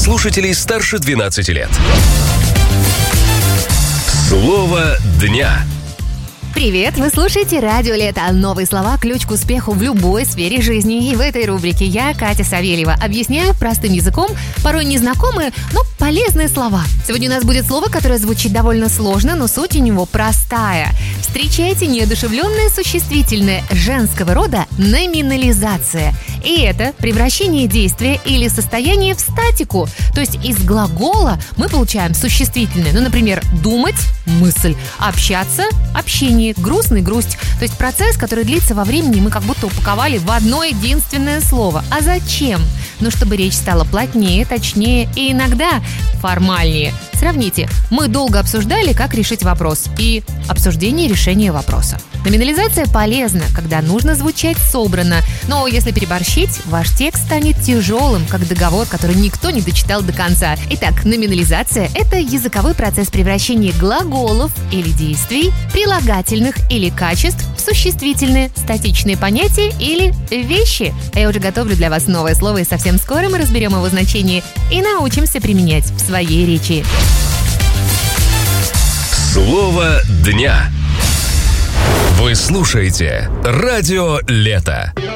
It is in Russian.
слушателей старше 12 лет. Слово дня. Привет! Вы слушаете «Радио Лето». Новые слова – ключ к успеху в любой сфере жизни. И в этой рубрике я, Катя Савельева, объясняю простым языком порой незнакомые, но полезные слова. Сегодня у нас будет слово, которое звучит довольно сложно, но суть у него простая. Встречайте неодушевленное существительное женского рода номинализация. И это превращение действия или состояния в статику. То есть из глагола мы получаем существительное. Ну, например, думать – мысль, общаться – общение, грустный – грусть. То есть процесс, который длится во времени, мы как будто упаковали в одно единственное слово. А зачем? Ну, чтобы речь стала плотнее, точнее и иногда формальнее. Сравните, мы долго обсуждали, как решить вопрос, и обсуждение решения вопроса. Номинализация полезна, когда нужно звучать собранно, но если переборщить, ваш текст станет тяжелым, как договор, который никто не дочитал до конца. Итак, номинализация – это языковой процесс превращения глаголов или действий, прилагательных или качеств в существительные, статичные понятия или вещи. Я уже готовлю для вас новое слово, и совсем скоро мы разберем его значение и научимся применять в своей речи. Слово дня. Вы слушаете «Радио Лето».